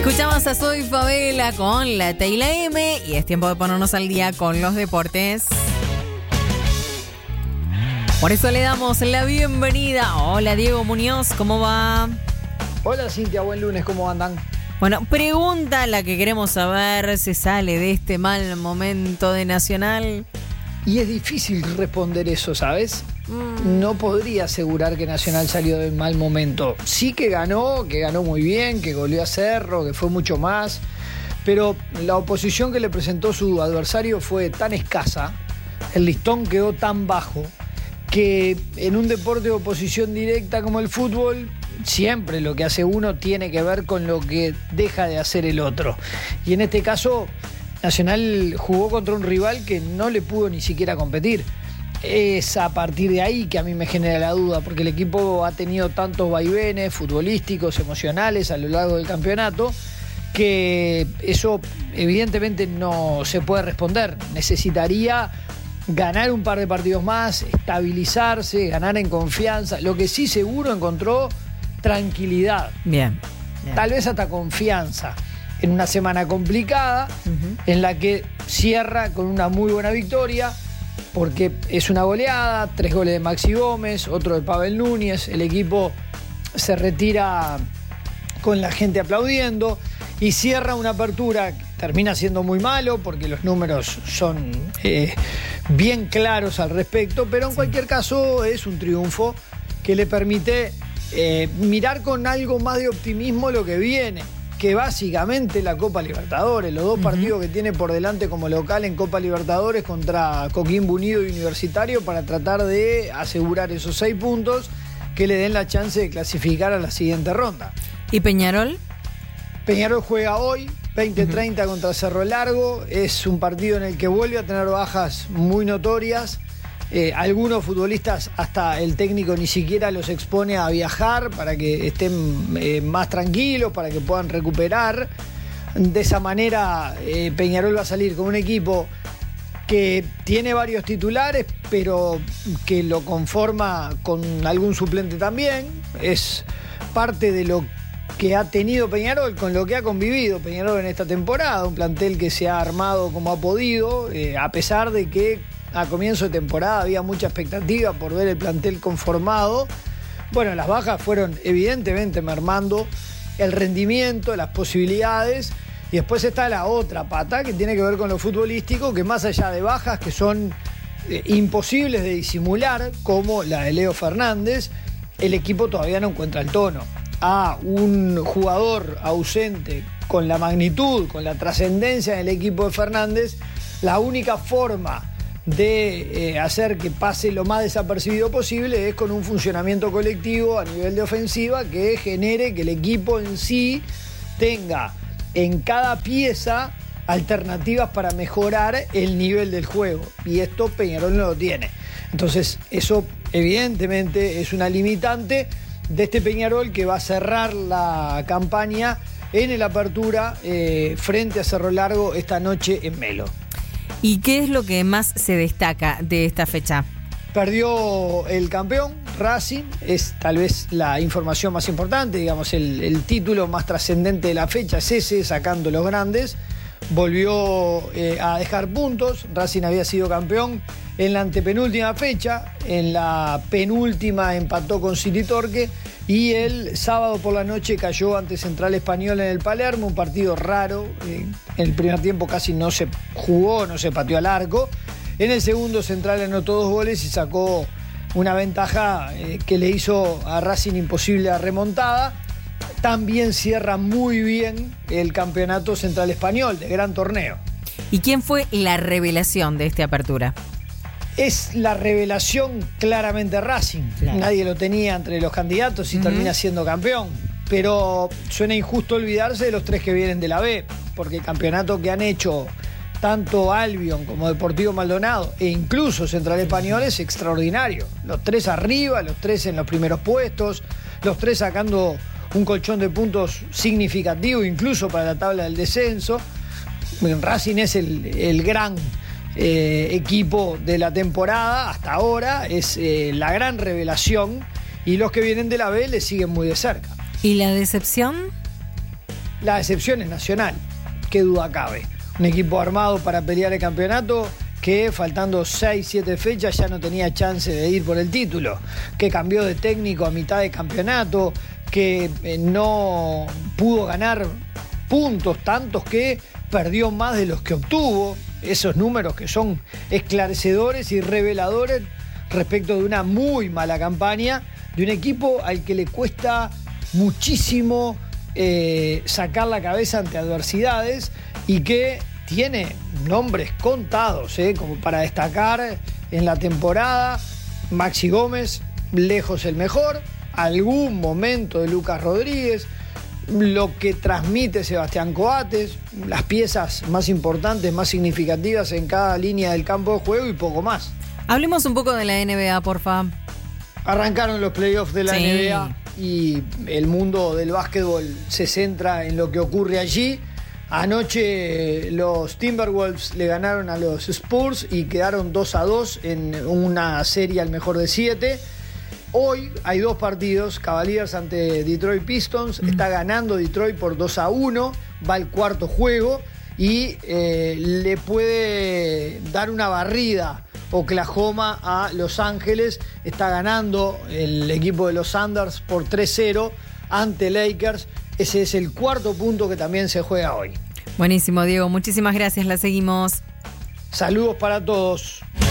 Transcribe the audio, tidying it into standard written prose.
Escuchamos a Soy Favela con la T y la M y es tiempo de ponernos al día con los deportes. Por eso le damos la bienvenida. Hola Diego Muñoz, ¿cómo va? Hola Cintia, buen lunes, ¿cómo andan? Bueno, pregunta la que queremos saber, ¿se sale de este mal momento de Nacional? Y es difícil responder eso, ¿sabes? No podría asegurar que Nacional salió del mal momento. Sí que ganó muy bien, que goleó a Cerro, que fue mucho más, pero la oposición que le presentó su adversario fue tan escasa, el listón quedó tan bajo, que en un deporte de oposición directa como el fútbol, siempre lo que hace uno tiene que ver con lo que deja de hacer el otro. Y en este caso, Nacional jugó contra un rival que no le pudo ni siquiera competir. Es a partir de ahí que a mí me genera la duda, porque el equipo ha tenido tantos vaivenes futbolísticos, emocionales a lo largo del campeonato, que eso evidentemente no se puede responder. Necesitaría ganar un par de partidos más, estabilizarse, ganar en confianza. Lo que sí seguro encontró tranquilidad. Bien. Tal vez hasta confianza en una semana complicada, en la que cierra con una muy buena victoria, porque es una goleada, 3 goles de Maxi Gómez, otro de Pavel Núñez, el equipo se retira con la gente aplaudiendo y cierra una apertura que termina siendo muy malo porque los números son bien claros al respecto, pero en cualquier caso es un triunfo que le permite mirar con algo más de optimismo lo que viene, que básicamente la Copa Libertadores, los dos partidos que tiene por delante como local en Copa Libertadores contra Coquimbo Unido y Universitario, para tratar de asegurar esos 6 puntos que le den la chance de clasificar a la siguiente ronda. ¿Y Peñarol? Peñarol juega hoy, 20:30 contra Cerro Largo. Es un partido en el que vuelve a tener bajas muy notorias. Algunos futbolistas, hasta el técnico ni siquiera los expone a viajar para que estén más tranquilos, para que puedan recuperar. De esa manera Peñarol va a salir con un equipo que tiene varios titulares, pero que lo conforma con algún suplente también. Es parte de lo que ha tenido Peñarol, con lo que ha convivido Peñarol en esta temporada, un plantel que se ha armado como ha podido, a pesar de que a comienzo de temporada había mucha expectativa por ver el plantel conformado. Bueno, las bajas fueron evidentemente mermando el rendimiento, las posibilidades, y después está la otra pata que tiene que ver con lo futbolístico, que más allá de bajas que son imposibles de disimular, como la de Leo Fernández, el equipo todavía no encuentra el tono. A un jugador ausente con la magnitud, con la trascendencia en el equipo de Fernández, la única forma de hacer que pase lo más desapercibido posible es con un funcionamiento colectivo a nivel de ofensiva que genere que el equipo en sí tenga en cada pieza alternativas para mejorar el nivel del juego, y esto Peñarol no lo tiene. Entonces eso evidentemente es una limitante de este Peñarol, que va a cerrar la campaña en el Apertura frente a Cerro Largo esta noche en Melo. ¿Y qué es lo que más se destaca de esta fecha? Perdió el campeón, Racing, es tal vez la información más importante, digamos, el título más trascendente de la fecha es ese, sacando los grandes. Volvió a dejar puntos. Racing había sido campeón en la antepenúltima fecha, en la penúltima empató con City Torque, y el sábado por la noche cayó ante Central Español en el Palermo, un partido raro. En el primer tiempo casi no se jugó, no se pateó al arco. En el segundo, Central anotó 2 goles y sacó una ventaja que le hizo a Racing imposible la remontada. También cierra muy bien el campeonato Central Español, de gran torneo. ¿Y quién fue la revelación de esta apertura? Es la revelación claramente Racing. Claro. Nadie lo tenía entre los candidatos y termina siendo campeón. Pero suena injusto olvidarse de los 3 que vienen de la B, porque el campeonato que han hecho tanto Albion como Deportivo Maldonado e incluso Central Español es extraordinario. Los 3 arriba, los 3 en los primeros puestos, los 3 sacando un colchón de puntos significativo incluso para la tabla del descenso. Racing es el gran equipo de la temporada hasta ahora, es la gran revelación, y los que vienen de la B le siguen muy de cerca. ¿Y la decepción? La excepción es Nacional, qué duda cabe. Un equipo armado para pelear el campeonato que faltando 6-7 fechas ya no tenía chance de ir por el título, que cambió de técnico a mitad de campeonato, que no pudo ganar puntos, tantos que perdió más de los que obtuvo. Esos números que son esclarecedores y reveladores respecto de una muy mala campaña de un equipo al que le cuesta muchísimo sacar la cabeza ante adversidades y que tiene nombres contados como para destacar en la temporada. Maxi Gómez, lejos el mejor, algún momento de Lucas Rodríguez, lo que transmite Sebastián Coates, las piezas más importantes, más significativas en cada línea del campo de juego y poco más. Hablemos un poco de la NBA, porfa. Arrancaron los playoffs de la NBA y el mundo del básquetbol se centra en lo que ocurre allí. Anoche los Timberwolves le ganaron a los Spurs y quedaron 2-2 en una serie al mejor de 7. Hoy hay 2 partidos, Cavaliers ante Detroit Pistons, está ganando Detroit por 2-1, va el cuarto juego y le puede dar una barrida Oklahoma a Los Ángeles. Está ganando el equipo de los Thunders por 3-0 ante Lakers. Ese es el cuarto punto que también se juega hoy. Buenísimo, Diego. Muchísimas gracias. La seguimos. Saludos para todos.